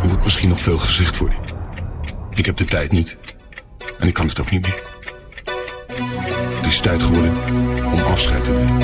Er moet misschien nog veel gezegd worden. Ik heb de tijd niet. En ik kan het ook niet meer. Het is tijd geworden om afscheid te nemen.